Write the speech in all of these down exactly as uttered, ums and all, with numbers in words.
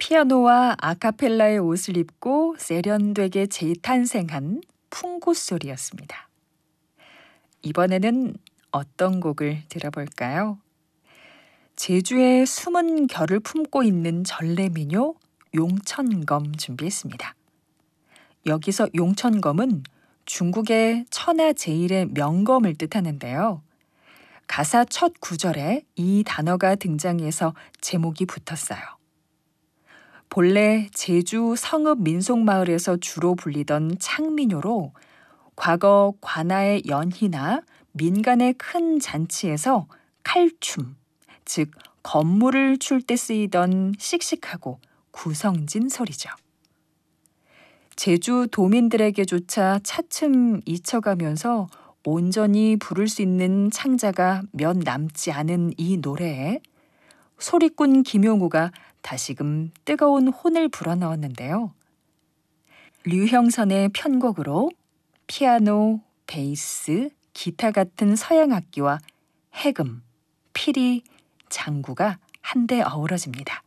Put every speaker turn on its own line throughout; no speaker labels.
피아노와 아카펠라의 옷을 입고 세련되게 재탄생한 풍고 소리였습니다. 이번에는 어떤 곡을 들어볼까요? 제주의 숨은 결을 품고 있는 전래민요 용천검 준비했습니다. 여기서 용천검은 중국의 천하제일의 명검을 뜻하는데요. 가사 첫 구절에 이 단어가 등장해서 제목이 붙었어요. 본래 제주 성읍 민속마을에서 주로 불리던 창민요로 과거 관아의 연희나 민간의 큰 잔치에서 칼춤, 즉 건물을 출 때 쓰이던 씩씩하고 구성진 소리죠. 제주 도민들에게조차 차츰 잊혀가면서 온전히 부를 수 있는 창자가 몇 남지 않은 이 노래에 소리꾼 김용우가 다시금 뜨거운 혼을 불어넣었는데요. 류형선의 편곡으로 피아노, 베이스, 기타 같은 서양 악기와 해금, 피리, 장구가 한데 어우러집니다.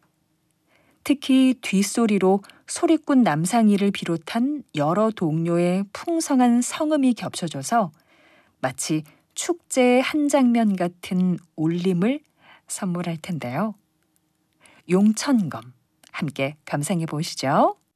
특히 뒷소리로 소리꾼 남상이를 비롯한 여러 동료의 풍성한 성음이 겹쳐져서 마치 축제의 한 장면 같은 울림을 선물할 텐데요. 용천검 함께 감상해 보시죠.